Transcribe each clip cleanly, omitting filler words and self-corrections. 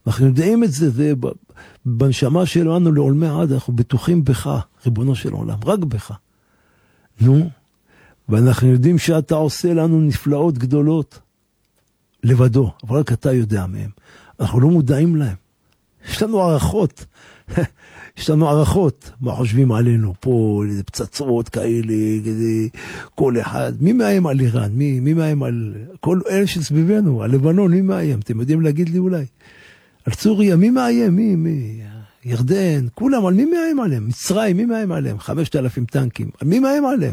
אנחנו יודעים את זה, זה בנשמה שלנו לעולמי עד, אנחנו בטוחים בך, ריבונו של עולם, רק בך. נו, ואנחנו יודעים שאתה עושה לנו נפלאות גדולות לבדו, אבל רק אתה יודע מהם. אנחנו לא מודעים להם. יש לנו ערכות. יש לנו ערכות. מה חושבים עלינו פה, פצצות כאלה, כל אחד. מי מאיים על איראן? מי מאיים על כל אלה שסביבנו? על לבנון, מי מאיים? אתם יודעים להגיד לי אולי? על סוריה, מי מאיים? מי? ירדן, כולם, על מי מאיים עליהם? מצרים, מי מאיים עליהם? 5,000 טנקים. על מי מאיים עליהם?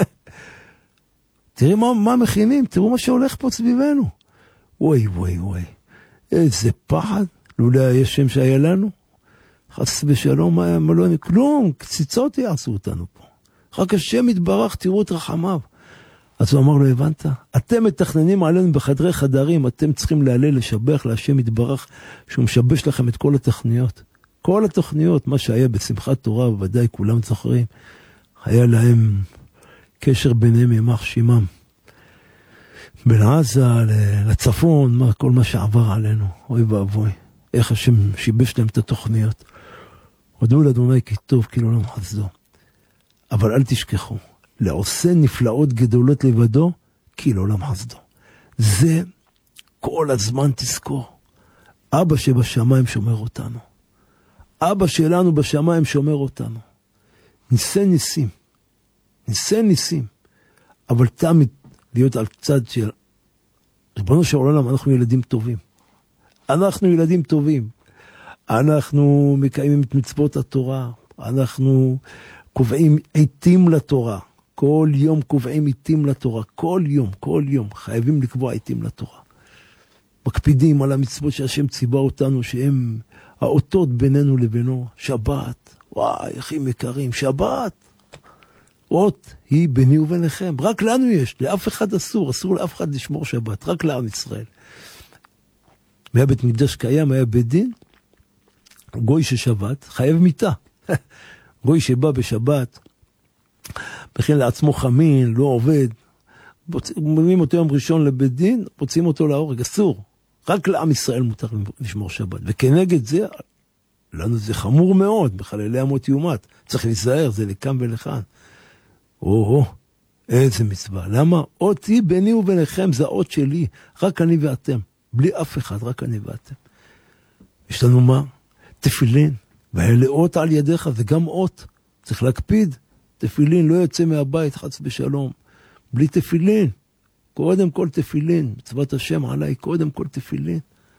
תראו מה מכינים, תראו מה שהולך פה סביבנו. וואי, וואי, וואי. איזה פחד. לולא יש שם שהיה לנו. חס ושלום, לא כלום, קציצות יעשו אותנו פה. רק השם יתברך, תראו את רחמיו. אז הוא אמר לו, הבנת? אתם מתכננים עלינו בחדרי חדרים, אתם צריכים להלל, לשבח להשם יתברך, שהוא משבש לכם את כל התוכניות. כל התוכניות, מה שהיה בשמחת תורה, בוודאי כולם זוכרים, היה להם קשר ביניהם ימח שימם. בין עזה לצפון, כל מה שעבר עלינו, אוי ואבוי, איך השם שיבש להם את התוכניות. הודו לאדוני כי טוב, כי לעולם חסדו. אבל אל תשכחו, לעושה נפלאות גדולות לבדו, כי לעולם חסדו. זה כל הזמן תזכור. אבא שבשמיים שומר אותנו. אבא שלנו בשמיים שומר אותנו. ניסי ניסים. ניסי ניסים. אבל תמיד להיות על צד של ריבונו של עולם, אנחנו ילדים טובים. אנחנו ילדים טובים. אנחנו מקיימים את מצוות התורה. אנחנו קובעים עיתים לתורה. כל יום קובעים עיתים לתורה. כל יום. חייבים לקבוע עיתים לתורה. מקפידים על המצוות שהשם ציווה אותנו, שהם האותות בינינו לבינו. שבת. וואי, אחים יקרים, שבת. אות היא ביני וביניכם. רק לנו יש, לאף אחד אסור לאף אחד לשמור שבת, רק לעם ישראל. היה בית מקדש קיים, היה בית דין, גוי ששבת, חייב מיתה. גוי שבא בשבת, מכין לעצמו חמין, לא עובד, מביאים אותו יום ראשון לבית דין, מוצאים אותו להורג, אסור. רק לעם ישראל מותר לשמור שבת. וכנגד זה, לנו זה חמור מאוד, בחללי המות יומת. צריך להיזהר, זה לכאן ולכאן. איזה מצווה. למה? אותי ביני וביניכם, זה האות שלי. רק אני ואתם. בלי אף אחד, רק אני ואתם. יש לנו מה? תפילין. ואלה אות על ידיך, זה גם אות. צריך להקפיד. תפילין לא יוצא מהבית, חס בשלום. בלי תפילין. קודם כל תפילין. מצוות השם עליי, קודם כל תפילין.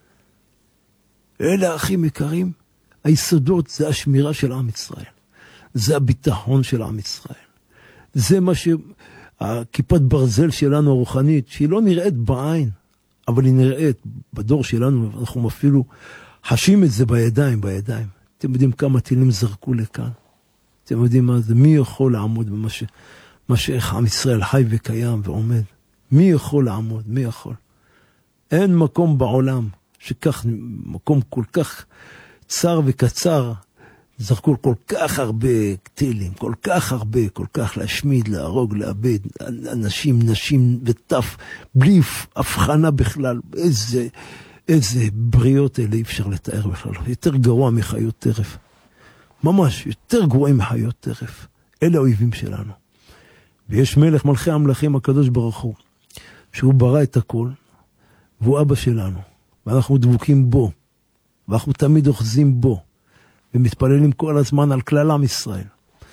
אלה האחים יקרים. היסודות זה השמירה של עם ישראל. זה הביטחון של עם ישראל. זה מה הכיפת ברזל שלנו הרוחנית, שהיא לא נראית בעין, אבל היא נראית בדור שלנו, אנחנו אפילו חשים את זה בידיים. אתם יודעים כמה טילים זרקו לכאן? אתם יודעים מה זה? מי יכול לעמוד במה שאיך עם ישראל חי וקיים ועומד? מי יכול לעמוד? מי יכול? אין מקום בעולם שכך, מקום כל כך צר וקצר, זרקו כל כך הרבה טילים, כל כך להשמיד, להרוג, לאבד, אנשים, נשים וטף, בלי הבחנה בכלל, איזה בריות אלה אי אפשר לתאר בכלל, יותר גרוע מחיות טרף, ממש, יותר גרועים מחיות טרף, אלה האויבים שלנו. ויש מלך מלכי המלכים הקדוש ברוך הוא, שהוא ברא את הכל, והוא אבא שלנו, ואנחנו דבוקים בו, ואנחנו תמיד אוחזים בו, ומתפללים כל הזמן על כלל עם ישראל.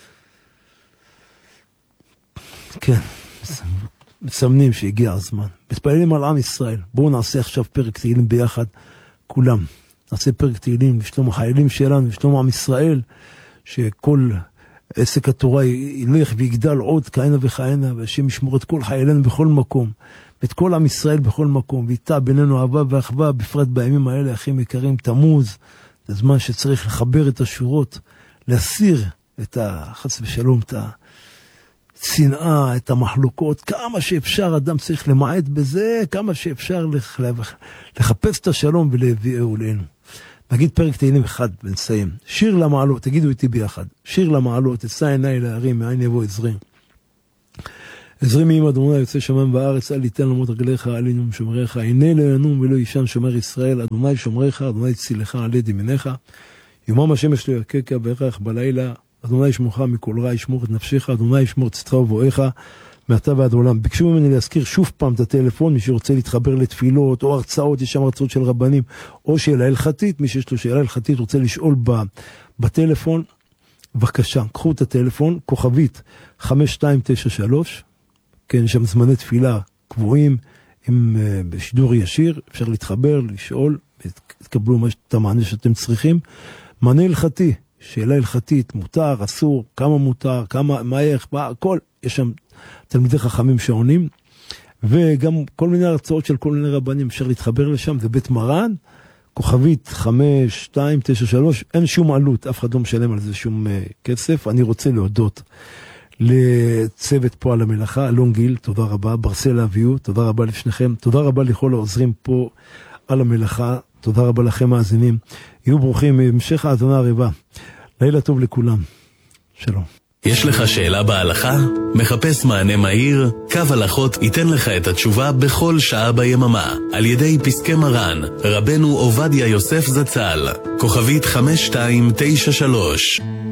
כן, מסמנים שהגיע הזמן. מתפללים על עם ישראל. בואו נעשה עכשיו פרק תהילים ביחד, כולם. נעשה פרק תהילים לשלום החיילים שלנו, לשלום עם ישראל, שכל עסק התורה ילך ויגדל עוד כהנה וכהנה, והשם ישמור את כל חיילינו בכל מקום, ואת כל עם ישראל בכל מקום, ואיתה בינינו אהבה ואחווה, בפרט בימים האלה, אחים יקרים, תמוז, זה זמן שצריך לחבר את השורות, להסיר את חס ושלום, את השנאה, את המחלוקות, כמה שאפשר אדם צריך למעט בזה, כמה שאפשר לחפש את השלום ולהביאו אלינו. נגיד פרק תהילים אחד ונסיים. שיר למעלות, תגידו איתי ביחד. שיר למעלות, אשא עיניי להרים, מאין יבוא עזרי. עזרי מעם אדוני יוצא שמיים וארץ, אל יתן למות רגליך, אל ינום שומריך, הנה לא ינום ולא יישן שומר ישראל, אדוני שומריך, אדוני צילך על יד ימינך, יומם השמש לא יככה וירח בלילה, אדוני ישמורך מכל רע, ישמור את נפשך, אדוני ישמור צאתך ובואך, מעתה ועד עולם. ביקשו ממני להזכיר שוב פעם את הטלפון, מי שרוצה להתחבר לתפילות או הרצאות, יש שם הרצאות של רבנים, או שאלה הלכתית, מי שיש לו שאלה הלכתית רוצה לשאול בטלפון, בבקשה, קחו את הטלפון, כוכבית 5293, כן, יש שם זמני תפילה קבועים, עם בשידור ישיר, אפשר להתחבר, לשאול, תקבלו את המענה שאתם צריכים. מענה הלכתי, שאלה הלכתית, מותר, אסור, כמה מותר, מה איך, הכל, יש שם תלמידי חכמים שעונים, וגם כל מיני הרצאות של כל מיני רבנים, אפשר להתחבר לשם, זה בית מרן, כוכבית 5293, אין שום עלות, אף אחד לא משלם על זה שום כסף. אני רוצה להודות לצוות פה על המלאכה, אלון גיל, תודה רבה, ברסל אביהו, תודה רבה לשניכם, תודה רבה לכל העוזרים פה על המלאכה, תודה רבה לכם מאזינים, יהיו ברוכים, המשך האזנה הרבה, לילה טוב לכולם, שלום. יש לך שאלה בהלכה? מחפש מענה מהיר? קו הלכות ייתן לך את התשובה בכל שעה ביממה, על ידי פסקי מרן, רבנו עובדיה יוסף זצ"ל, כוכבית 5293.